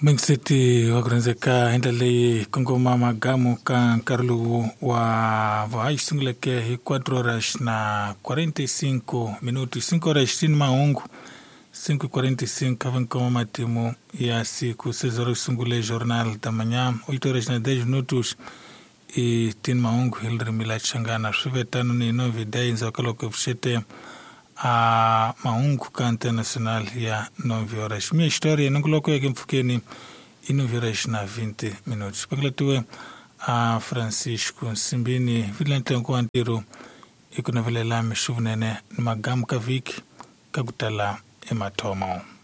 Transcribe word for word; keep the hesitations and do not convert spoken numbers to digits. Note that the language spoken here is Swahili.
Mengseti wakuranzeka hendalei kongoma magamu kan Carlo wa vai singuleke quatro horas na quarenta e cinco minutos, cinco horas tin maungu, cinco e quarenta e cinco vem com o matimo e assim com seis horas singule jornal da manhã, oito horas na dez minutos e tin maungu hilri mila changana suvetano ni nove dez wakalo kufshete a maungu kanta nacional ya nove horas. Minha história não coloco aqui mfukeni e nove horas na vinte minutos. Paglatue a Francisco Simbini vilante ko antiro e kuna vile la mishuvnene magamu kavik kagutala ematoma.